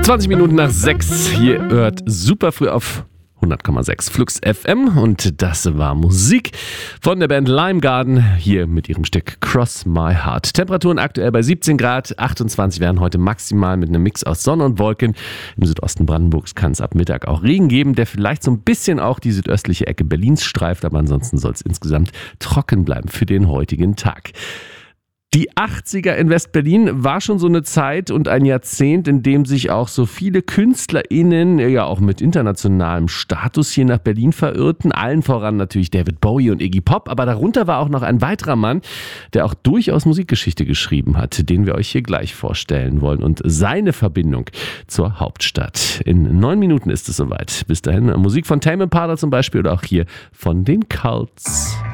20 Minuten nach 6. Hier hört super früh auf 100,6 Flux FM und das war Musik von der Band Lime Garden hier mit ihrem Stück Cross My Heart. Temperaturen aktuell bei 17 Grad, 28 werden heute maximal mit einem Mix aus Sonne und Wolken. Im Südosten Brandenburgs kann es ab Mittag auch Regen geben, der vielleicht so ein bisschen auch die südöstliche Ecke Berlins streift, aber ansonsten soll es insgesamt trocken bleiben für den heutigen Tag. Die 80er in West-Berlin war schon so eine Zeit und ein Jahrzehnt, in dem sich auch so viele KünstlerInnen, ja auch mit internationalem Status hier nach Berlin verirrten. Allen voran natürlich David Bowie und Iggy Pop, aber darunter war auch noch ein weiterer Mann, der auch durchaus Musikgeschichte geschrieben hat, den wir euch hier gleich vorstellen wollen und seine Verbindung zur Hauptstadt. In 9 Minuten ist es soweit. Bis dahin Musik von Tame Impala zum Beispiel oder auch hier von den Cults.